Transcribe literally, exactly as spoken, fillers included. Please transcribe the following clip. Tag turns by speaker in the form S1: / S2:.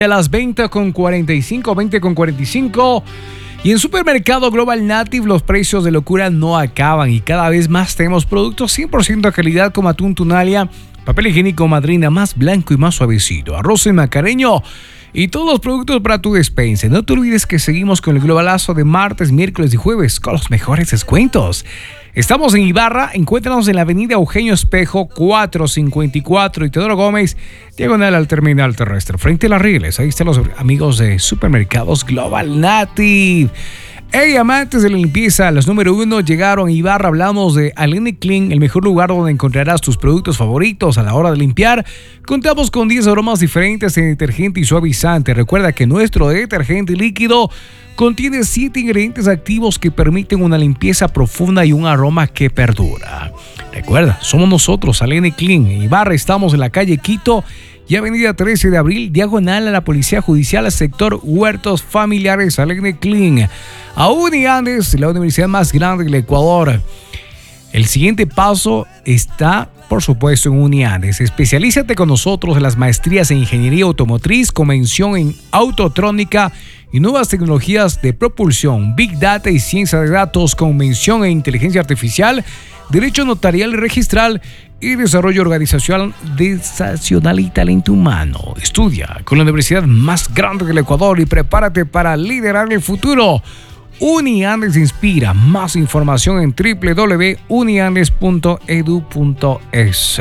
S1: A las veinte con cuarenta y cinco, veinte con cuarenta y cinco. Y en Supermercado Global Native los precios de locura no acaban y cada vez más tenemos productos cien por ciento de calidad como atún Tunalia, papel higiénico Madrina más blanco y más suavecito, arroz en macareño y todos los productos para tu despensa. No te olvides que seguimos con el globalazo de martes, miércoles y jueves con los mejores descuentos. Estamos en Ibarra, encuéntranos en la avenida Eugenio Espejo cuatrocientos cincuenta y cuatro y Teodoro Gómez, diagonal al terminal terrestre, frente a las Rieles. Ahí están los amigos de Supermercados Global Native. Hey, amantes de la limpieza, los número uno llegaron a Ibarra. Hablamos de Alene Clean, el mejor lugar donde encontrarás tus productos favoritos a la hora de limpiar. Contamos con diez aromas diferentes en detergente y suavizante. Recuerda que nuestro detergente líquido contiene siete ingredientes activos que permiten una limpieza profunda y un aroma que perdura. Recuerda, somos nosotros, Alene Clean. En Ibarra estamos en la calle Quito y avenida trece de abril, diagonal a la Policía Judicial, al sector Huertos Familiares. Alene Clean. A Uniandes, la universidad más grande del Ecuador. El siguiente paso está, por supuesto, en Uniandes. Especialízate con nosotros en las maestrías en Ingeniería Automotriz, con mención en Autotrónica y nuevas tecnologías de propulsión, Big Data y Ciencia de Datos, con mención en Inteligencia Artificial, Derecho Notarial y Registral y Desarrollo Organizacional, Organizacional y Talento Humano. Estudia con la universidad más grande del Ecuador y prepárate para liderar el futuro. Uniandes inspira. Más información en doble u doble u doble u punto uniandes punto edu punto es.